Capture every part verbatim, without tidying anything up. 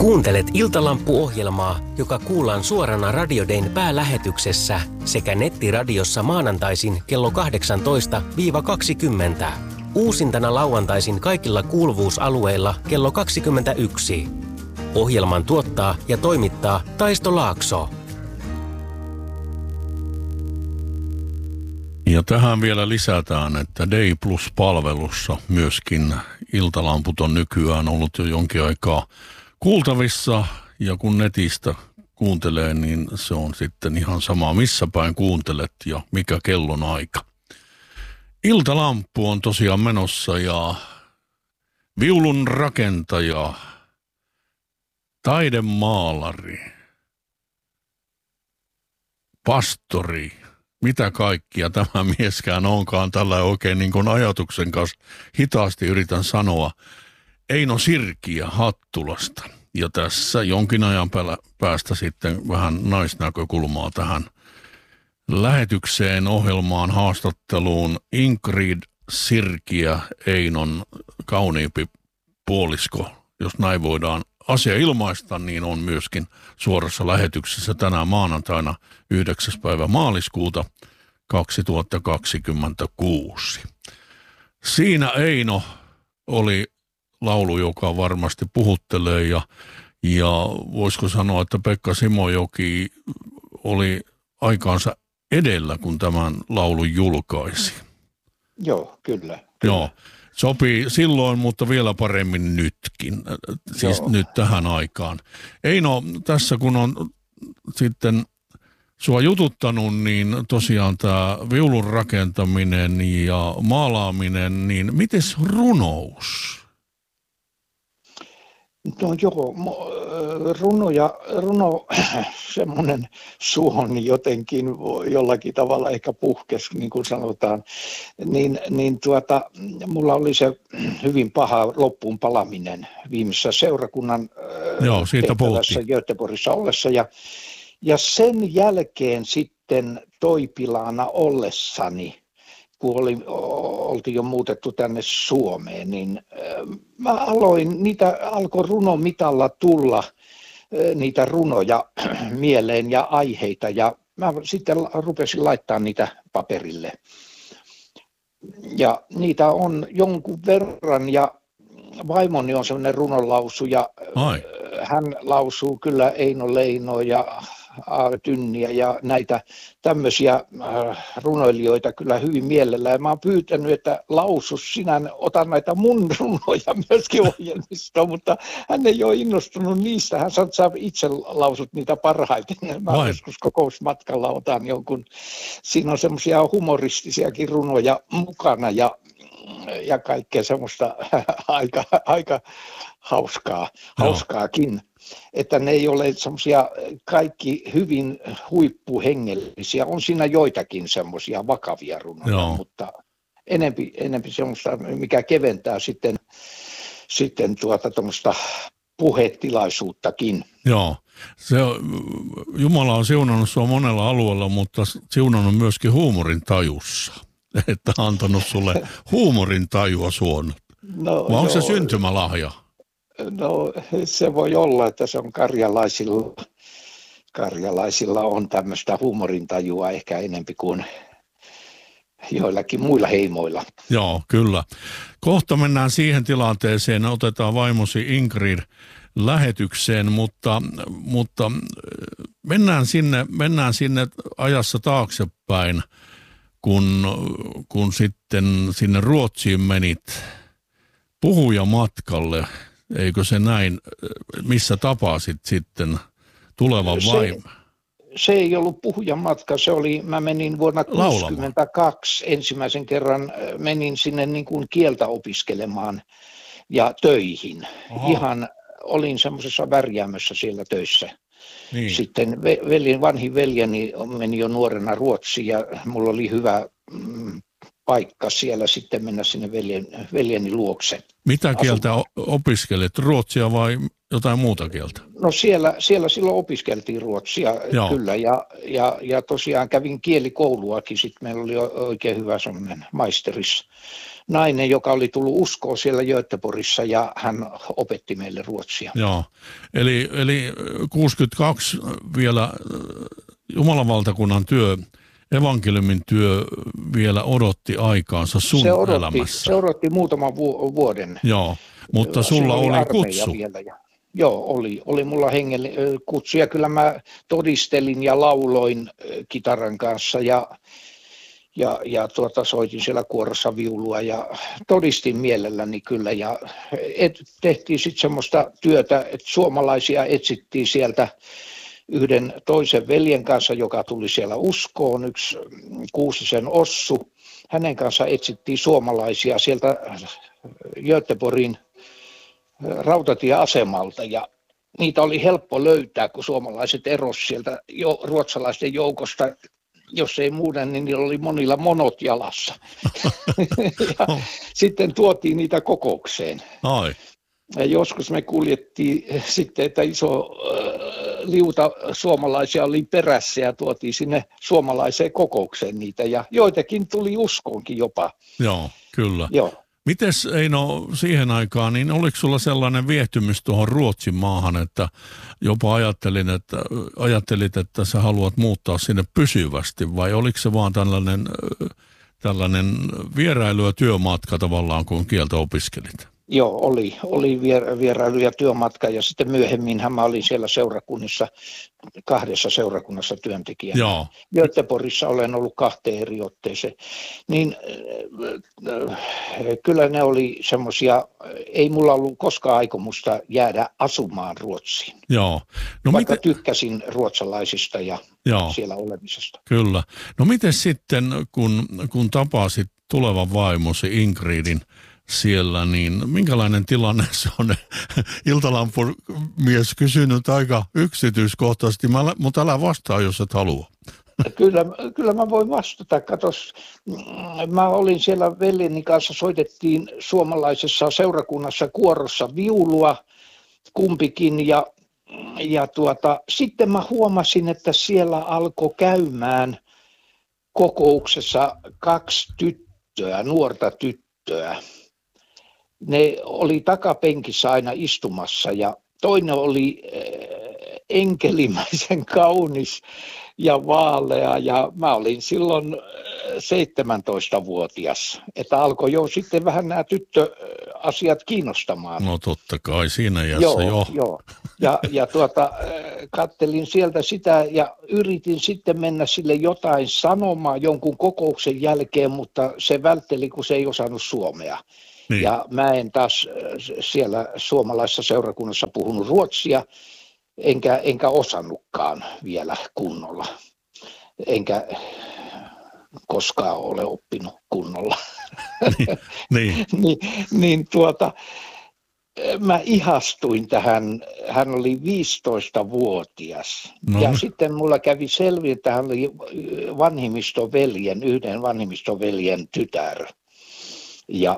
Kuuntelet Iltalampu-ohjelmaa, joka kuullaan suorana Radio Dayn päälähetyksessä sekä nettiradiossa maanantaisin kello kahdeksantoista kaksikymmentä. Uusintana lauantaisin kaikilla kuuluvuusalueilla kello kaksikymmentäyksi. Ohjelman tuottaa ja toimittaa Taisto Laakso. Ja tähän vielä lisätään, että Day Plus-palvelussa myöskin Iltalamput on nykyään ollut jo jonkin aikaa kuultavissa, ja kun netistä kuuntelee, niin se on sitten ihan sama, missä päin kuuntelet ja mikä kellon aika. Iltalamppu on tosiaan menossa, ja viulun rakentaja, taidemaalari, pastori, mitä kaikkia tämä mieskään onkaan tällä oikein niin kuin ajatuksen kanssa hitaasti yritän sanoa. Eino Sirkiä Hattulasta. Ja tässä jonkin ajan päästä sitten vähän naisnäkökulmaa tähän lähetykseen, ohjelmaan, haastatteluun. Ingrid Sirkiä, Einon kauniimpi puolisko, jos näin voidaan asia ilmaista, niin on myöskin suorassa lähetyksessä tänään maanantaina yhdeksäs päivä maaliskuuta kaksituhattakaksikymmentäkuusi. Siinä Eino oli laulu, joka varmasti puhuttelee, ja, ja voisiko sanoa, että Pekka Simojoki oli aikaansa edellä, kun tämän laulun julkaisi. Joo, kyllä. kyllä. Joo, sopii silloin, mutta vielä paremmin nytkin, siis Joo. nyt tähän aikaan. Eino, tässä kun on sitten sua jututtanut, niin tosiaan tämä viulun rakentaminen ja maalaaminen, niin mites runous? No joo, runo ja runo, semmoinen suoni jotenkin jollakin tavalla ehkä puhkesi, niin kuin sanotaan, niin, niin tuota, mulla oli se hyvin paha loppuun palaminen viimeisessä seurakunnan joo, siitä tehtävässä Göteborgissa ollessa, ja, ja sen jälkeen sitten Toipilaana ollessani, kun oli, oltiin jo muutettu tänne Suomeen, niin mä aloin, niitä alkoi runomitalla tulla niitä runoja mieleen ja aiheita, ja mä sitten rupesin laittaa niitä paperille. Ja niitä on jonkun verran, ja vaimoni on sellainen runonlausuja. Ai. Hän lausuu kyllä Eino Leino ja Tynniä ja näitä tämmöisiä äh, runoilijoita kyllä hyvin mielellään. Mä oon pyytänyt, että lausus sinä, otan näitä mun runoja myöskin ohjelmistoon, mutta hän ei ole innostunut niistä. Hän sanoo, että sä itse lausut niitä parhaiten. Mä Vai. joskus kokousmatkalla otan jonkun. Siinä on semmoisia humoristisiakin runoja mukana ja, ja kaikkea semmoista aika, aika hauskaa, hauskaakin. Että ne ei ole semmoisia kaikki hyvin huippuhengellisiä. On siinä joitakin semmoisia vakavia runoja, Joo. mutta enempi, enempi semmoista, mikä keventää sitten, sitten tuota tuommoista puhetilaisuuttakin. Joo, se on, Jumala on siunannut sua monella alueella, mutta siunannut myöskin huumorin tajussa. Että antanut sulle huumorin tajua suonut. No, Vai onko se syntymälahja? No se voi olla, että se on karjalaisilla, karjalaisilla on tämmöistä huumorintajua ehkä enempi kuin joillakin muilla heimoilla. Joo, kyllä. Kohta mennään siihen tilanteeseen, otetaan vaimosi Ingrid lähetykseen, mutta, mutta mennään, sinne, mennään sinne ajassa taaksepäin, kun, kun sitten sinne Ruotsiin menit puhujamatkalle. Eikö se näin, missä tapasit sitten tulevan vaimon? Se ei ollut puhujamatka, se oli, mä menin vuonna tuhatyhdeksänsataakuusikymmentäkaksi ensimmäisen kerran, menin sinne niin kuin kieltä opiskelemaan ja töihin. Aha. Ihan olin semmoisessa värjäämössä siellä töissä. Niin. Sitten veljen, vanhin veljeni meni jo nuorena Ruotsiin ja mulla oli hyvä mm, paikka siellä sitten mennä sinne veljen, veljeni luokse. Mitä kieltä asumaan. Opiskelet? Ruotsia vai jotain muuta kieltä? No siellä, siellä silloin opiskeltiin ruotsia Joo. kyllä ja, ja, ja tosiaan kävin kielikouluakin. Sitten meillä oli oikein hyvä semmoinen maisteris, nainen, joka oli tullut uskoon siellä Göteborgissa ja hän opetti meille ruotsia. Joo, eli, eli kuusikymmentäkaksi vielä Jumalan valtakunnan työ, evankeliumin työ vielä odotti aikaansa sun se odotti, elämässä. Se odotti muutaman vu- vuoden. Joo, mutta sulla oli, oli kutsu. Vielä ja, joo, oli, oli mulla hengellinen kutsu ja kyllä mä todistelin ja lauloin kitaran kanssa ja, ja, ja tuota, soitin siellä kuorossa viulua ja todistin mielelläni kyllä ja et, tehtiin sitten semmoista työtä, että suomalaisia etsittiin sieltä yhden toisen veljen kanssa, joka tuli siellä uskoon, yksi Kuusisen Ossu. Hänen kanssa etsittiin suomalaisia sieltä Göteborgin rautatieasemalta ja niitä oli helppo löytää, kun suomalaiset erosi sieltä jo, ruotsalaisten joukosta. Jos ei muuten, niin niillä oli monilla monot jalassa. ja oh. Sitten tuotiin niitä kokoukseen. Ai. Ja joskus me kuljettiin sitten, että iso äh, liuta suomalaisia oli perässä ja tuotiin sinne suomalaiseen kokoukseen niitä. Ja joitakin tuli uskoonkin jopa. Joo, kyllä. Joo. Mites Eino siihen aikaan, niin oliko sulla sellainen viehtymys tuohon Ruotsin maahan, että jopa ajattelin, että, ajattelit, että sä haluat muuttaa sinne pysyvästi vai oliko se vaan tällainen, tällainen vierailu ja työmatka tavallaan, kun kieltä opiskelit? Joo, oli, oli vierailu ja työmatka ja sitten myöhemminhän mä olin siellä seurakunnissa, kahdessa seurakunnassa työntekijänä. Joo. Göteborgissa olen ollut kahteen eri otteeseen. Niin äh, kyllä ne oli semmoisia, ei mulla ollut koskaan aikomusta jäädä asumaan Ruotsiin. Joo. No vaikka miten... tykkäsin ruotsalaisista ja Joo. siellä olemisesta. Kyllä. No miten sitten, kun, kun tapasit tulevan vaimosi Ingridin siellä, niin minkälainen tilanne se on? Iltalampun mies kysynyt aika yksityiskohtaisesti, mutta älä vastaa, jos et halua. Kyllä, kyllä mä voin vastata. Katos, mä olin siellä veljeni kanssa, soitettiin suomalaisessa seurakunnassa kuorossa viulua kumpikin ja, ja tuota, sitten mä huomasin, että siellä alkoi käymään kokouksessa kaksi tyttöä, nuorta tyttöä. Ne oli takapenkissä aina istumassa ja toinen oli enkelimäisen kaunis ja vaalea ja mä olin silloin seitsemäntoistavuotias, että alkoi jo sitten vähän nämä tyttöasiat kiinnostamaan. No totta kai siinä iässä joo, jo. Joo. Ja, ja tuota, kattelin sieltä sitä ja yritin sitten mennä sille jotain sanomaan jonkun kokouksen jälkeen, mutta se vältteli, kun se ei osannut suomea. Niin. Ja mä en taas siellä suomalaisessa seurakunnassa puhunut ruotsia, enkä, enkä osannutkaan vielä kunnolla, enkä koskaan ole oppinut kunnolla. Niin, niin. niin, niin tuota, mä ihastuin tähän, hän oli viisitoistavuotias no. Ja sitten mulla kävi selville, että hän oli vanhimmistoveljen, yhden vanhimmistoveljen tytär. Ja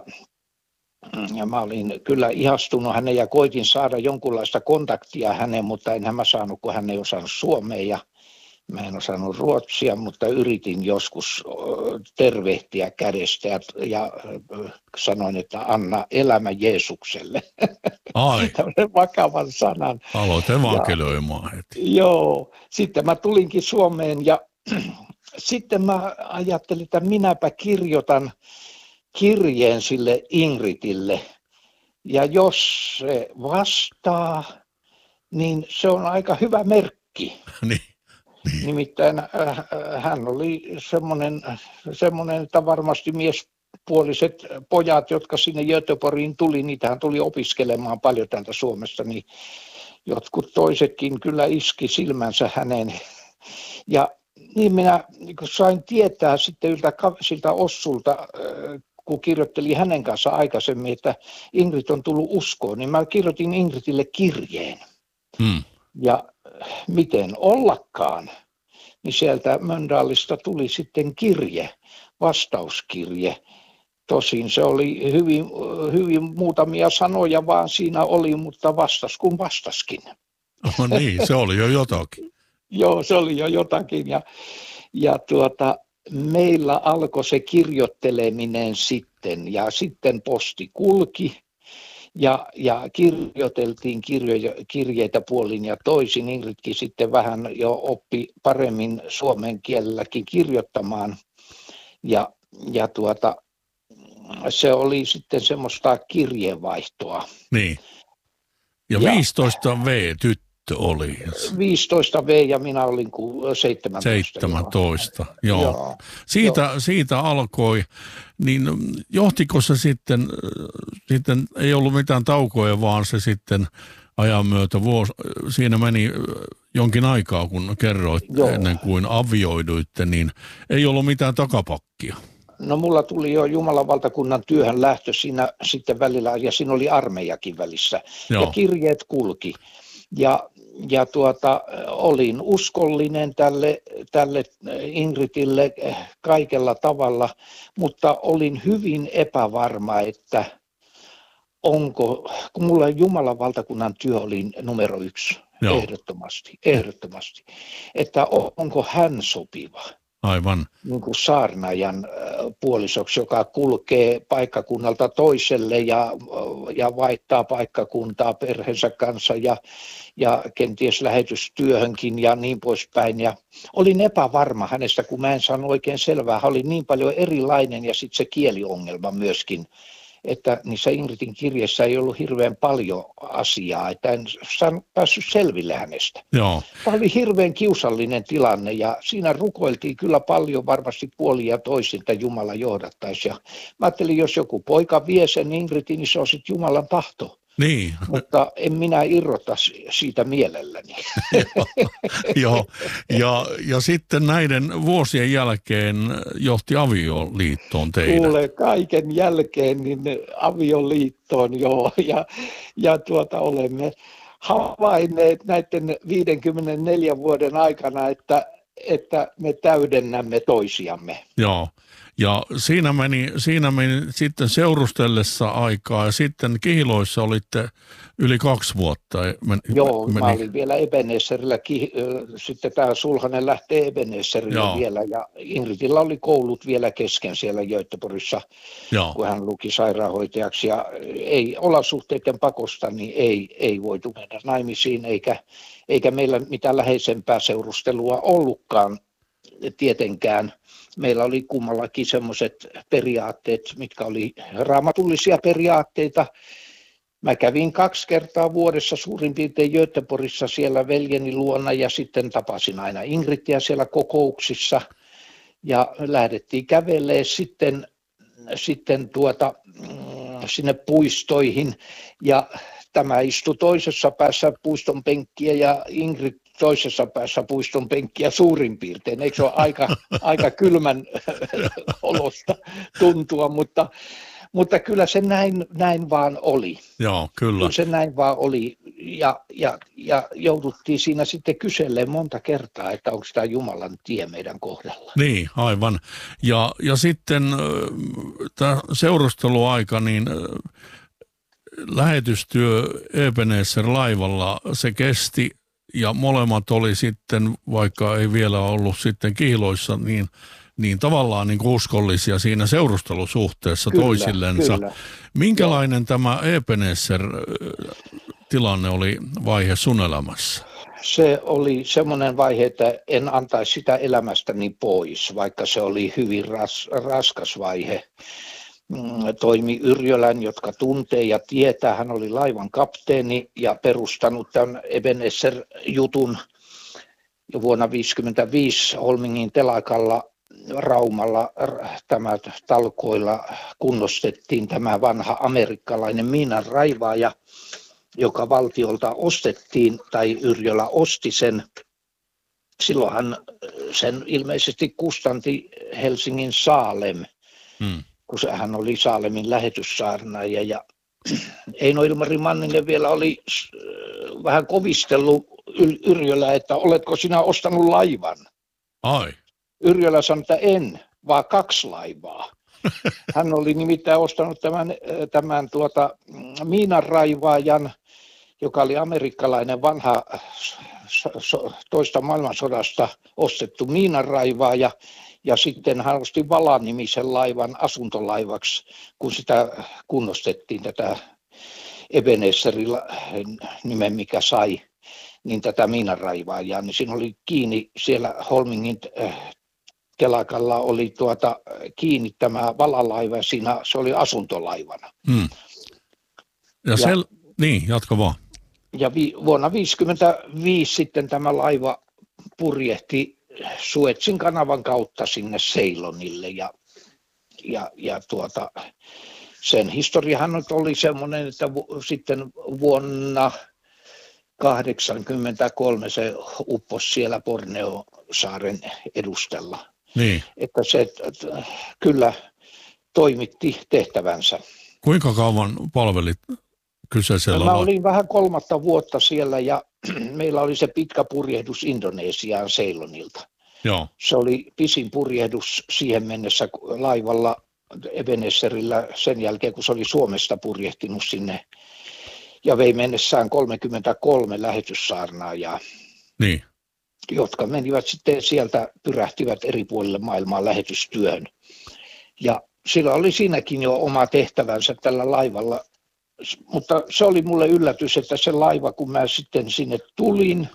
Ja mä olin kyllä ihastunut hänen ja koitin saada jonkunlaista kontaktia häneen, mutta enhän mä saanut, kun hän ei osannut suomea ja mä en osannut ruotsia, mutta yritin joskus tervehtiä kädestä ja, ja sanoin, että anna elämä Jeesukselle. Ai. Tällainen vakavan sanan. Aloit evankelioimaan heti. Joo, sitten mä tulinkin Suomeen ja sitten mä ajattelin, että minäpä kirjoitan kirjeen sille Ingridille, ja jos se vastaa, niin se on aika hyvä merkki. niin, niin. Nimittäin äh, hän oli semmoinen, semmoinen, että varmasti miespuoliset pojat, jotka sinne Göteborgiin tuli, niitähän tuli opiskelemaan paljon täältä Suomesta, niin jotkut toisetkin kyllä iski silmänsä häneen. Ja niin minä kun sain tietää sitten yltä, siltä Ossulta, kun kirjoittelin hänen kanssa aikaisemmin, että Ingrid on tullut uskoon, niin mä kirjoitin Ingridille kirjeen. Hmm. Ja miten ollakaan, niin sieltä Mölndalista tuli sitten kirje, vastauskirje. Tosin se oli hyvin, hyvin muutamia sanoja vaan siinä oli, mutta vastas kun vastaskin. No niin, se oli jo jotakin. Joo, se oli jo jotakin ja, ja tuota... meillä alkoi se kirjoitteleminen sitten ja sitten posti kulki ja, ja kirjoiteltiin kirjoja, kirjeitä puolin ja toisin. Ingridkin sitten vähän jo oppi paremmin suomen kielelläkin kirjoittamaan ja, ja tuota, se oli sitten semmoista kirjeenvaihtoa. Niin. Ja, ja viisitoista vuotta tyttö oli. viisitoista vuotta ja minä olin seitsemäntoista. seitsemäntoista, joo. joo. joo. Siitä, joo. siitä alkoi, niin johtiko se sitten, sitten, ei ollut mitään taukoja, vaan se sitten ajan myötä, vuosi, siinä meni jonkin aikaa, kun kerroit joo. ennen kuin avioiduitte, niin ei ollut mitään takapakkia. No mulla tuli jo Jumalan valtakunnan työhön lähtö siinä sitten välillä, ja siinä oli armeijakin välissä, joo. ja kirjeet kulki. Ja, ja tuota, olin uskollinen tälle, tälle Ingridille kaikella tavalla, mutta olin hyvin epävarma, että onko, kun mulla Jumalan valtakunnan työ oli numero yksi, joo. ehdottomasti, ehdottomasti, että onko hän sopiva. Aivan. Niin kuin saarnaajan puolisoksi, joka kulkee paikkakunnalta toiselle ja, ja vaihtaa paikkakuntaa perheensä kanssa ja, ja kenties lähetystyöhönkin ja niin poispäin. Ja olin epävarma hänestä, kun mä en saanut oikein selvää. Hän oli niin paljon erilainen ja sitten se kieliongelma myöskin, että niissä Ingridin kirjeissä ei ollut hirveän paljon asiaa, että en saanut, päässyt selville hänestä. Joo. Tämä oli hirveän kiusallinen tilanne ja siinä rukoiltiin kyllä paljon varmasti puolin ja toisin, että Jumala johdattaisi. Ja mä ajattelin, jos joku poika vie sen Ingridin, niin se on sitten Jumalan tahto. Niin. Mutta en minä irrota siitä mielelläni. Joo, ja, ja sitten näiden vuosien jälkeen johti avioliittoon teidän. Kuule, kaiken jälkeen niin avioliittoon joo, ja, ja tuota, olemme havainneet näiden viidenkymmenenneljän vuoden aikana, että, että me täydennämme toisiamme. Joo. Ja siinä meni, siinä meni sitten seurustellessa aikaa ja sitten Kihloissa olitte yli kaksi vuotta. Meni, Joo, meni. mä olin vielä Ebenezerillä, sitten tämä sulhanen lähtee Ebenezerille Joo. vielä ja Ingridillä oli koulut vielä kesken siellä Göteborgissa, Joo. kun hän luki sairaanhoitajaksi ja ei olosuhteiden pakosta, niin ei, ei voitu mennä naimisiin eikä, eikä meillä mitään läheisempää seurustelua ollutkaan tietenkään. Meillä oli kummallakin semmoiset periaatteet, mitkä oli raamatullisia periaatteita. Mä kävin kaksi kertaa vuodessa suurin piirtein Göteborgissa siellä veljeni luona ja sitten tapasin aina Ingridiä siellä kokouksissa ja lähdettiin kävelemään sitten, sitten tuota, sinne puistoihin ja tämä istui toisessa päässä puiston penkkiä ja Ingrid toisessa päässä puiston penkkiä suurin piirtein. Eikö se ole aika, aika kylmän olosta tuntua, mutta, mutta kyllä se näin, näin vaan oli. Joo, kyllä. Kyllä se näin vaan oli ja, ja, ja jouduttiin siinä sitten kyselemään monta kertaa, että onko tämä Jumalan tie meidän kohdalla. Niin, aivan. Ja, ja sitten tämä seurusteluaika, niin lähetystyö Ebenezer-laivalla, se kesti ja molemmat oli sitten, vaikka ei vielä ollut sitten Kihloissa, niin, niin tavallaan niin kuin uskollisia siinä seurustelusuhteessa kyllä, toisillensa. Kyllä. Minkälainen Joo. tämä Ebenezer-tilanne oli vaihe sun elämässä? Se oli semmoinen vaihe, että en antaisi sitä elämästäni pois, vaikka se oli hyvin ras, raskas vaihe. Toimi Yrjölän, jotka tuntee ja tietää. Hän oli laivan kapteeni ja perustanut tämän Ebenezer-jutun jo vuonna tuhatyhdeksänsataaviisikymmentäviisi Holmingin telakalla Raumalla tämä talkoilla kunnostettiin tämä vanha amerikkalainen miinanraivaaja, joka valtiolta ostettiin tai Yrjölä osti sen. Silloinhan sen ilmeisesti kustanti Helsingin Saalem. Hmm. kun hän oli Saalemin lähetyssaarnaaja ja Eino Ilmari Manninen vielä oli vähän kovistellut Yrjölä, että oletko sinä ostanut laivan? Ai. Yrjölä sanoi, että en, vaan kaksi laivaa. Hän oli nimittäin ostanut tämän, tämän tuota, miinanraivaajan, joka oli amerikkalainen vanha toista maailmansodasta ostettu miinanraivaaja. Ja sitten hän osti Vala-nimisen laivan asuntolaivaksi, kun sitä kunnostettiin, tätä Ebenezerin nimen, mikä sai, niin tätä miinanraivaajaa. Niin siinä oli kiinni siellä Holmingin telakalla oli tuota, kiinni tämä Vala-laiva, siinä se oli asuntolaivana. Hmm. Ja, ja, sel... niin, jatka vaan. Ja vi... vuonna tuhatyhdeksänsataaviisikymmentäviisi sitten tämä laiva purjehti Suezin kanavan kautta sinne Ceylonille ja, ja, ja tuota, sen historiahan nyt oli semmoinen, että vu, sitten vuonna kahdeksankymmentäkolme se upposi siellä Borneo-saaren edustalla. Niin. Että se että, kyllä toimitti tehtävänsä. Kuinka kauan palvelit kyseisellä? Mä olin vähän kolmatta vuotta siellä ja meillä oli se pitkä purjehdus Indonesiaan Ceylonilta. Joo. Se oli pisin purjehdus siihen mennessä laivalla Ebenezerillä sen jälkeen, kun se oli Suomesta purjehtinut sinne ja vei mennessään kolmekymmentäkolme lähetyssaarnaajaa, niin. jotka menivät sitten sieltä, pyrähtivät eri puolille maailmaa lähetystyöhön. Ja sillä oli siinäkin jo oma tehtävänsä tällä laivalla, mutta se oli mulle yllätys, että se laiva, kun mä sitten sinne tulin,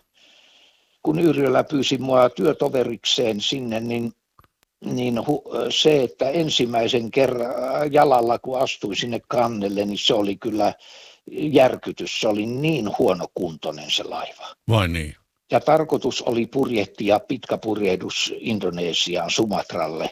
kun Yrjölä pyysi mua työtoverikseen sinne, niin, niin se, että ensimmäisen kerran jalalla, kun astui sinne kannelle, niin se oli kyllä järkytys. Se oli niin huonokuntoinen se laiva. Vai niin? Ja tarkoitus oli purjehtia pitkä purjehdus Indonesiaan, Sumatralle.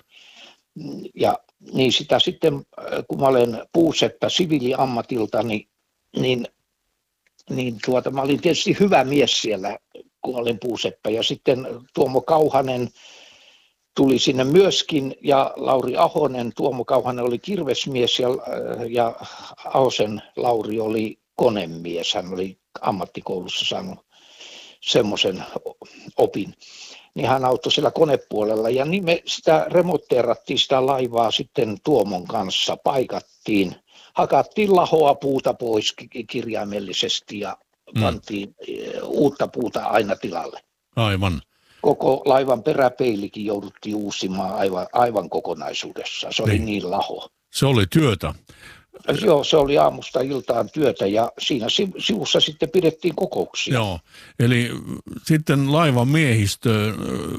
Ja niin sitä sitten, kun mä olen puuseppä siviiliammatiltani, niin, niin tuota, mä olin tietysti hyvä mies siellä, kun olen puuseppä. Ja sitten Tuomo Kauhanen tuli sinne myöskin, ja Lauri Ahonen, Tuomo Kauhanen oli kirvesmies, ja, ja Ahosen Lauri oli konemies. Hän oli ammattikoulussa saanut semmoisen opin. Niin hän auttoi siellä konepuolella, ja niin me sitä remontteerattiin sitä laivaa sitten Tuomon kanssa, paikattiin, hakattiin lahoa puuta pois kirjaimellisesti ja mm. pantiin uutta puuta aina tilalle. Aivan. Koko laivan peräpeilikin jouduttiin uusimaan aivan, aivan kokonaisuudessaan, se oli niin, niin laho. Se oli työtä. Joo, se oli aamusta iltaan työtä ja siinä sivussa sitten pidettiin kokouksia. Joo, eli sitten laivan miehistö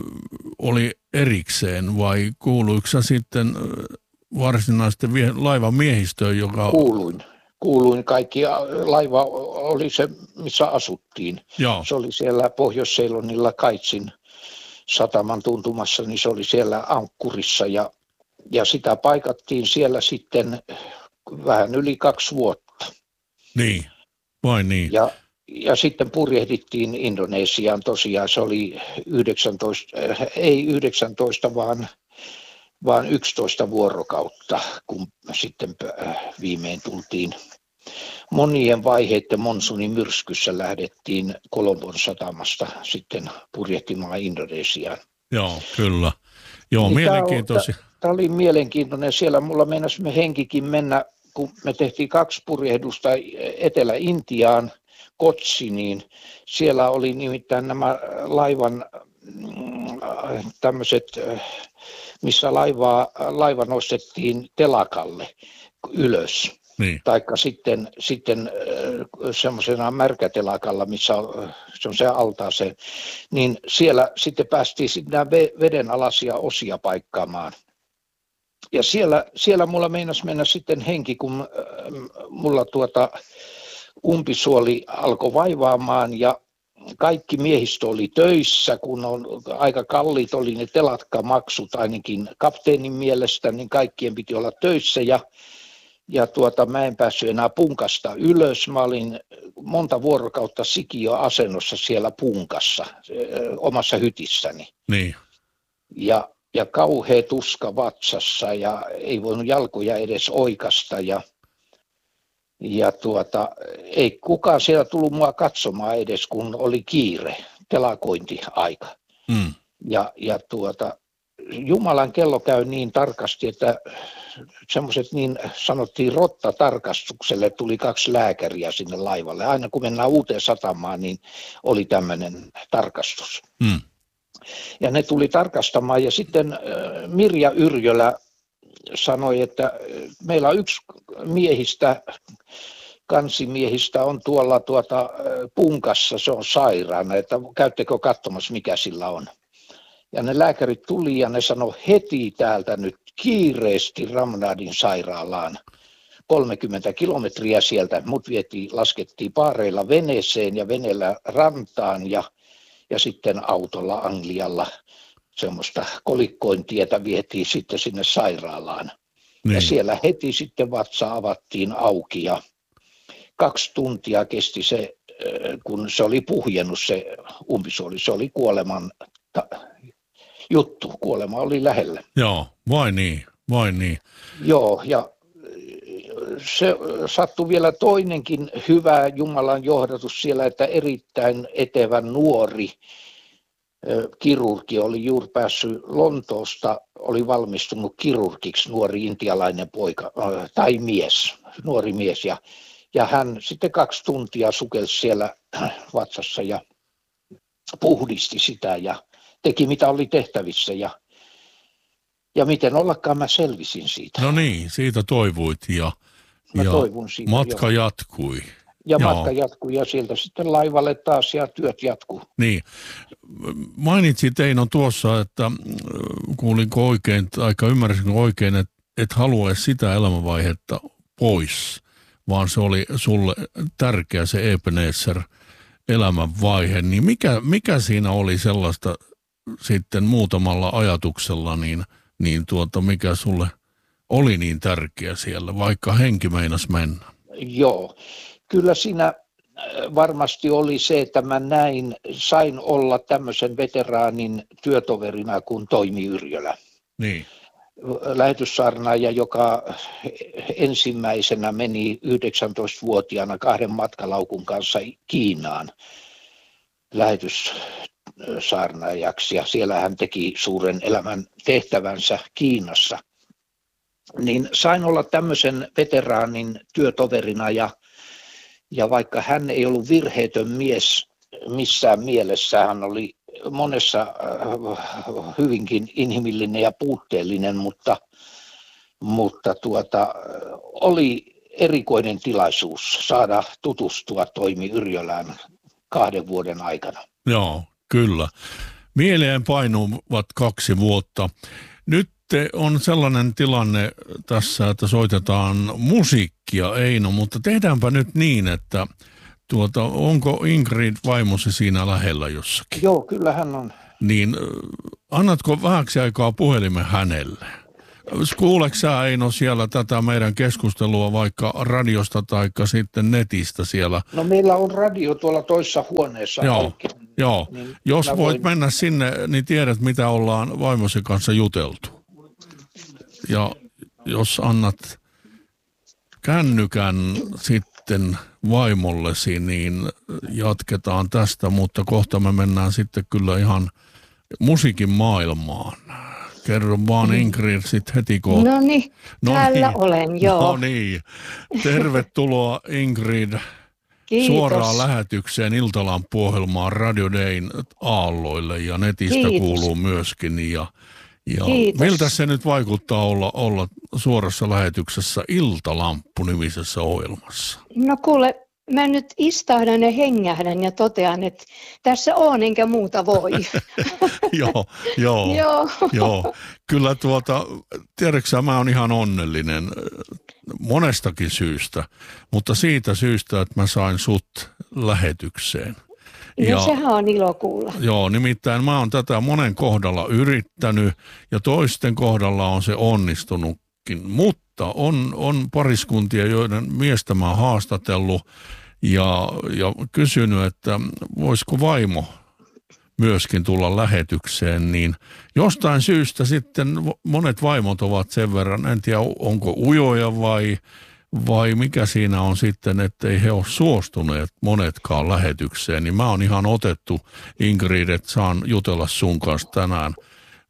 oli erikseen vai kuuluiko sä sitten varsinaisesti laivan miehistöön, joka... Kuuluin. Kuuluin kaikki. Laiva oli se, missä asuttiin. Joo. Se oli siellä Pohjois-Ceylonilla Kaitsin sataman tuntumassa, niin se oli siellä ankkurissa ja, ja sitä paikattiin siellä sitten vähän yli kaksi vuotta. Niin, vain niin. Ja, ja sitten purjehdittiin Indonesiaan tosiaan, se oli yhdeksäntoista, ei yhdeksäntoista, vaan, vaan yksitoista vuorokautta, kun sitten viimein tultiin. Monien vaiheiden monsunin myrskyssä lähdettiin Kolombon satamasta sitten purjehtimaan Indonesiaan. Joo, kyllä. Joo, niin mielenkiintoisia. Tämä oli mielenkiintoinen. Siellä mulla meinasi me henkikin mennä, kun me tehtiin kaksi purjehdusta Etelä-Intiaan, Kotsiniin. Siellä oli nimittäin nämä laivan tämmöiset, missä laivaa, laiva nostettiin telakalle ylös. Niin. Taikka sitten, sitten semmoisena märkätelakalla, missä on semmoiseen altaaseen, niin siellä sitten päästiin sitten nämä vedenalaisia osia paikkaamaan. Ja siellä, siellä mulla meinasi mennä sitten henki, kun mulla tuota umpisuoli alkoi vaivaamaan ja kaikki miehistö oli töissä, kun on aika kalliit oli ne telakkamaksut ainakin kapteenin mielestä, niin kaikkien piti olla töissä ja Ja tuota, mä en päässyt enää punkasta ylös. Mä olin monta vuorokautta sikiöasennossa siellä punkassa, omassa hytissäni. Niin. Ja, ja kauhea tuska vatsassa ja ei voinut jalkoja edes oikasta. Ja, ja tuota, ei kukaan siellä tullut mua katsomaan edes, kun oli kiire, telakointiaika. Mm. Ja, ja tuota, Jumalan kello käy niin tarkasti, että semmoiset niin sanottiin rottatarkastukselle tuli kaksi lääkäriä sinne laivalle. Aina kun mennään uuteen satamaan, niin oli tämmöinen tarkastus. Mm. Ja ne tuli tarkastamaan ja sitten Mirja Yrjölä sanoi, että meillä on yksi miehistä, kansimiehistä on tuolla tuota punkassa, se on sairaana, että käyttekö katsomassa mikä sillä on. Ja ne lääkärit tuli ja ne sanoi heti täältä nyt kiireesti Ramnadin sairaalaan. kolmekymmentä kilometriä sieltä, mut vietiin, laskettiin paareilla veneeseen ja veneellä rantaan ja, ja sitten autolla Anglialla semmoista kolikkointietä vietiin sitten sinne sairaalaan. Niin. Ja siellä heti sitten vatsa avattiin auki ja kaksi tuntia kesti se, kun se oli puhjennut se umpisuoli, se oli kuoleman ta- juttu, kuolema oli lähellä. Joo, vai niin, vai niin. Joo, ja se sattui vielä toinenkin hyvä Jumalan johdatus siellä, että erittäin etevän nuori kirurgi oli juuri päässyt Lontoosta, oli valmistunut kirurgiksi, nuori intialainen poika tai mies, nuori mies. Ja, ja hän sitten kaksi tuntia sukelsi siellä vatsassa ja puhdisti sitä ja teki mitä oli tehtävissä. Ja, ja miten ollakaan mä selvisin siitä. No niin, siitä toivuit ja, ja siitä, matka jo. jatkui. Ja Joo. matka jatkuu ja sieltä sitten laivalle taas ja työt jatkuu. Niin. Mainitsit Eino tuossa, että kuulinko oikein, tai ymmärsinkö oikein, että et halua sitä elämänvaihetta pois, vaan se oli sulle tärkeä se Ebenezer elämänvaihe. Niin mikä, mikä siinä oli sellaista sitten muutamalla ajatuksella, niin, niin tuota, mikä sulle oli niin tärkeä siellä, vaikka henki meinas mennä? Joo. Kyllä siinä varmasti oli se, että mä näin, sain olla tämmöisen veteraanin työtoverina kuin Toimi Yrjölä. Niin. Lähetyssaarnaaja, joka ensimmäisenä meni yhdeksäntoistavuotiaana kahden matkalaukun kanssa Kiinaan lähetyssaarnaajaksi. Ja siellä hän teki suuren elämän tehtävänsä Kiinassa. Niin sain olla tämmöisen veteraanin työtoverina ja Ja vaikka hän ei ollut virheetön mies missään mielessä, hän oli monessa hyvinkin inhimillinen ja puutteellinen, mutta, mutta tuota, oli erikoinen tilaisuus saada tutustua Toimi Yrjölään kahden vuoden aikana. Joo, kyllä. Mieleen painuvat kaksi vuotta. Nyt on sellainen tilanne tässä, että soitetaan musiikkia, Eino, mutta tehdäänpä nyt niin, että tuota, onko Ingrid vaimosi siinä lähellä jossakin? Joo, kyllä hän on. Niin annatko vähäksi aikaa puhelimen hänelle? Kuuleeko sä, Eino, siellä tätä meidän keskustelua vaikka radiosta tai sitten netistä siellä? No meillä on radio tuolla toisessa huoneessa. Joo, oikein. joo. Niin Jos voit voin... mennä sinne, niin tiedät mitä ollaan vaimosi kanssa juteltu. Ja jos annat kännykän sitten vaimollesi, niin jatketaan tästä, mutta kohta me mennään sitten kyllä ihan musiikin maailmaan. Kerro vaan Ingrid sitten heti kun... No niin, täällä olen, joo. No niin, tervetuloa Ingrid. Kiitos. Suoraan lähetykseen Iltalampu-ohjelmaan Radio Dayn aalloille ja netistä Kiitos. Kuuluu myöskin ja Ja Kiitos. miltä se nyt vaikuttaa olla, olla suorassa lähetyksessä Iltalamppu-nimisessä ohjelmassa? No kuule, mä nyt istahdan ja hengähdän ja totean, että tässä on enkä muuta voi. joo, joo, joo. joo. Kyllä tuota, tiedätkö mä oon ihan onnellinen monestakin syystä, mutta siitä syystä, että mä sain sut lähetykseen. No ja, sehän on ilo kuulla. Joo, nimittäin mä oon tätä monen kohdalla yrittänyt ja toisten kohdalla on se onnistunutkin, mutta on, on pariskuntia, joiden miestä mä oon haastatellut ja, ja kysynyt, että voisiko vaimo myöskin tulla lähetykseen, niin jostain syystä sitten monet vaimot ovat sen verran, en tiedä onko ujoja vai... Vai mikä siinä on sitten, ettei he ole suostuneet monetkaan lähetykseen, niin mä oon ihan otettu, Ingrid, että saan jutella sun kanssa tänään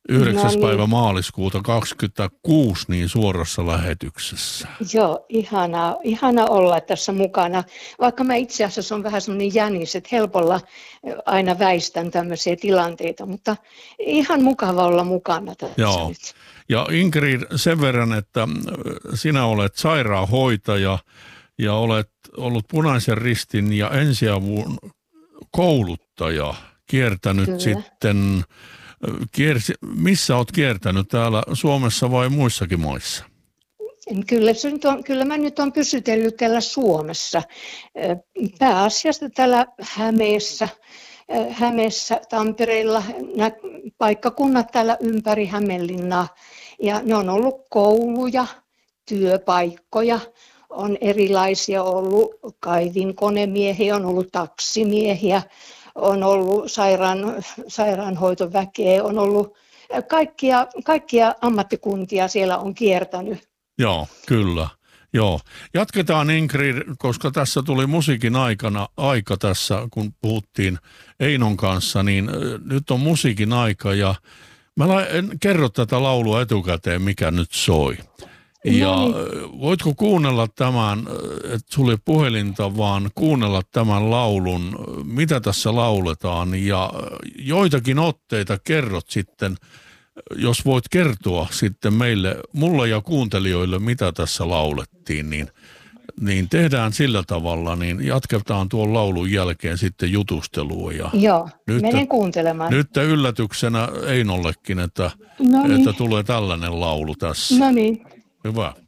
yhdeksäs No niin. päivä maaliskuuta kaksikymmentäkuusi niin suorassa lähetyksessä. Joo, ihanaa, ihana olla tässä mukana. Vaikka mä itse asiassa on vähän semmoinen jänis, että helpolla aina väistän tämmöisiä tilanteita, mutta ihan mukava olla mukana tässä Joo. nyt. Ja Ingrid, sen verran, että sinä olet sairaanhoitaja ja olet ollut Punaisen Ristin ja ensiavun kouluttaja, kiertänyt Kyllä. sitten, kiersi, missä olet kiertänyt, täällä Suomessa vai muissakin maissa? Kyllä, se nyt on, kyllä mä nyt olen pysytellyt täällä Suomessa, pääasiassa täällä Hämeessä, Hämeessä, Tampereella, nämä paikkakunnat täällä ympäri Hämeenlinnaa. Ja ne on ollut kouluja, työpaikkoja, on erilaisia ollut kaivinkonemiehiä, on ollut taksimiehiä, on ollut sairaan, sairaanhoitoväkeä, on ollut kaikkia, kaikkia ammattikuntia siellä on kiertänyt. Joo, kyllä. Joo. Jatketaan Ingrid, koska tässä tuli musiikin aikana, aika tässä, kun puhuttiin Einon kanssa, niin nyt on musiikin aika ja mä en kerro tätä laulua etukäteen, mikä nyt soi. Ja No niin. voitko kuunnella tämän, että sulla ei puhelinta, vaan kuunnella tämän laulun, mitä tässä lauletaan ja joitakin otteita kerrot sitten, jos voit kertoa sitten meille, mulle ja kuuntelijoille, mitä tässä laulettiin, niin, niin tehdään sillä tavalla, niin jatketaan tuon laulun jälkeen sitten jutustelua. Ja Joo, nyt, menen kuuntelemaan. nyt yllätyksenä Einollekin, että, No niin. että tulee tällainen laulu tässä. No niin. Hyvä.